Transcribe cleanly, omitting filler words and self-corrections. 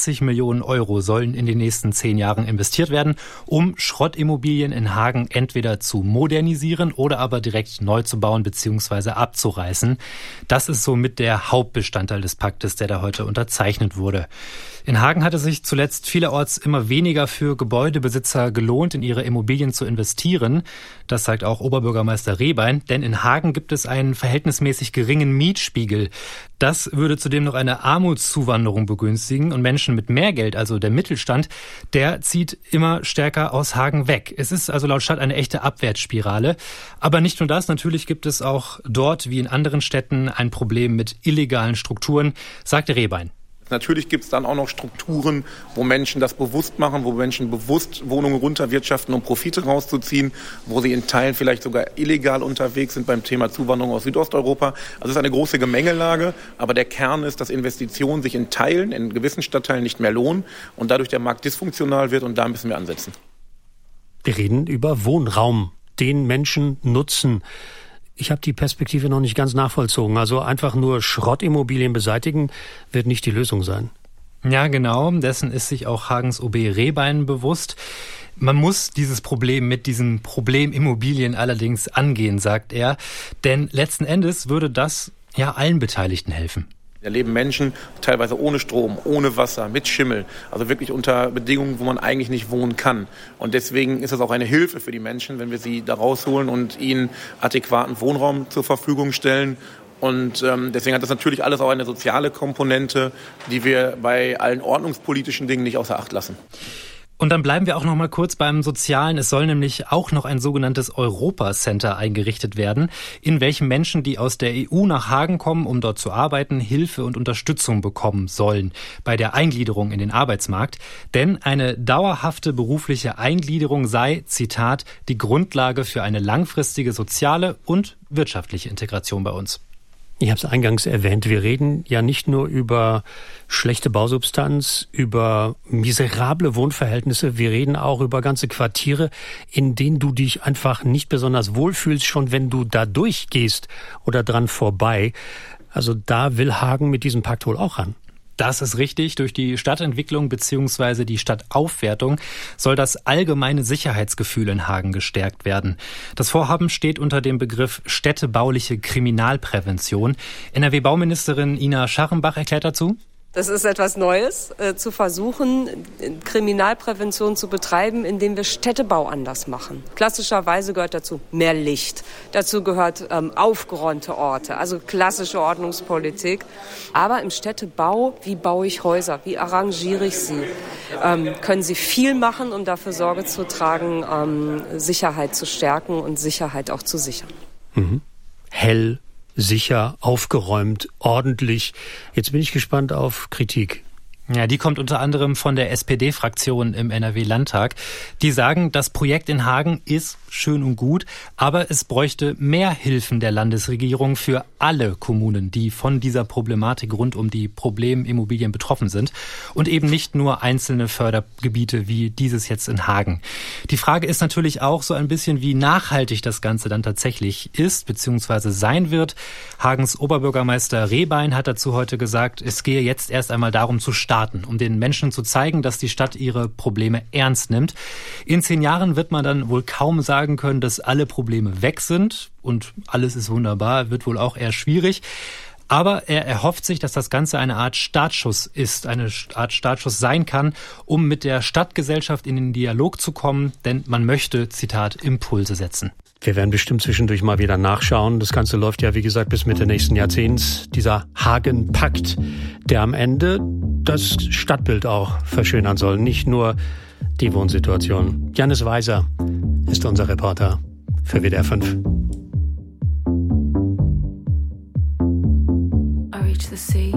80 Millionen Euro sollen in den nächsten 10 Jahren investiert werden, um Schrottimmobilien in Hagen entweder zu modernisieren oder aber direkt neu zu bauen bzw. abzureißen. Das ist somit der Hauptbestandteil des Paktes, der da heute unterzeichnet wurde. In Hagen hat es sich zuletzt vielerorts immer weniger für Gebäudebesitzer gelohnt, in ihre Immobilien zu investieren. Das sagt auch Oberbürgermeister Rehbein, denn in Hagen gibt es einen verhältnismäßig geringen Mietspiegel. Das würde zudem noch eine Armutszuwanderung begünstigen und Menschen mit mehr Geld, also der Mittelstand, der zieht immer stärker aus Hagen weg. Es ist also laut Stadt eine echte Abwärtsspirale. Aber nicht nur das, natürlich gibt es auch dort wie in anderen Städten ein Problem mit illegalen Strukturen, sagte Rehbein. Natürlich gibt es dann auch noch Strukturen, wo Menschen das bewusst machen, wo Menschen bewusst Wohnungen runterwirtschaften, um Profite rauszuziehen, wo sie in Teilen vielleicht sogar illegal unterwegs sind beim Thema Zuwanderung aus Südosteuropa. Also es ist eine große Gemengelage, aber der Kern ist, dass Investitionen sich in Teilen, in gewissen Stadtteilen nicht mehr lohnen und dadurch der Markt dysfunktional wird und da müssen wir ansetzen. Wir reden über Wohnraum, den Menschen nutzen. Ich habe die Perspektive noch nicht ganz nachvollzogen. Also einfach nur Schrottimmobilien beseitigen wird nicht die Lösung sein. Ja, genau. Dessen ist sich auch Hagens OB Rehbein bewusst. Man muss dieses Problem mit diesen Problemimmobilien allerdings angehen, sagt er. Denn letzten Endes würde das ja allen Beteiligten helfen. Da leben Menschen teilweise ohne Strom, ohne Wasser, mit Schimmel, also wirklich unter Bedingungen, wo man eigentlich nicht wohnen kann. Und deswegen ist es auch eine Hilfe für die Menschen, wenn wir sie da rausholen und ihnen adäquaten Wohnraum zur Verfügung stellen. Und deswegen hat das natürlich alles auch eine soziale Komponente, die wir bei allen ordnungspolitischen Dingen nicht außer Acht lassen. Und dann bleiben wir auch noch mal kurz beim Sozialen. Es soll nämlich auch noch ein sogenanntes Europa-Center eingerichtet werden, in welchem Menschen, die aus der EU nach Hagen kommen, um dort zu arbeiten, Hilfe und Unterstützung bekommen sollen bei der Eingliederung in den Arbeitsmarkt. Denn eine dauerhafte berufliche Eingliederung sei, Zitat, die Grundlage für eine langfristige soziale und wirtschaftliche Integration bei uns. Ich habe es eingangs erwähnt, wir reden ja nicht nur über schlechte Bausubstanz, über miserable Wohnverhältnisse, wir reden auch über ganze Quartiere, in denen du dich einfach nicht besonders wohlfühlst, schon wenn du da durchgehst oder dran vorbei. Also da will Hagen mit diesem Pakt wohl auch ran. Das ist richtig. Durch die Stadtentwicklung bzw. die Stadtaufwertung soll das allgemeine Sicherheitsgefühl in Hagen gestärkt werden. Das Vorhaben steht unter dem Begriff städtebauliche Kriminalprävention. NRW-Bauministerin Ina Scharrenbach erklärt dazu: Das ist etwas Neues, zu versuchen, Kriminalprävention zu betreiben, indem wir Städtebau anders machen. Klassischerweise gehört dazu mehr Licht. Dazu gehört aufgeräumte Orte, also klassische Ordnungspolitik. Aber im Städtebau, wie baue ich Häuser, wie arrangiere ich sie, können Sie viel machen, um dafür Sorge zu tragen, Sicherheit zu stärken und Sicherheit auch zu sichern. Mhm. Hell, sicher, aufgeräumt, ordentlich. Jetzt bin ich gespannt auf Kritik. Ja, die kommt unter anderem von der SPD-Fraktion im NRW-Landtag. Die sagen, das Projekt in Hagen ist schön und gut, aber es bräuchte mehr Hilfen der Landesregierung für alle Kommunen, die von dieser Problematik rund um die Problemimmobilien betroffen sind und eben nicht nur einzelne Fördergebiete wie dieses jetzt in Hagen. Die Frage ist natürlich auch so ein bisschen, wie nachhaltig das Ganze dann tatsächlich ist bzw. sein wird. Hagens Oberbürgermeister Rehbein hat dazu heute gesagt, es gehe jetzt erst einmal darum zu starten, um den Menschen zu zeigen, dass die Stadt ihre Probleme ernst nimmt. In 10 Jahren wird man dann wohl kaum sagen können, dass alle Probleme weg sind und alles ist wunderbar, wird wohl auch eher schwierig. Aber er erhofft sich, dass das Ganze eine Art Startschuss ist, eine Art Startschuss sein kann, um mit der Stadtgesellschaft in den Dialog zu kommen, denn man möchte, Zitat, Impulse setzen. Wir werden bestimmt zwischendurch mal wieder nachschauen. Das Ganze läuft ja, wie gesagt, bis Mitte nächsten Jahrzehnts. Dieser Hagen-Pakt, der am Ende das Stadtbild auch verschönern soll, nicht nur die Wohnsituation. Jannis Weiser ist unser Reporter für WDR 5. I reach the sea.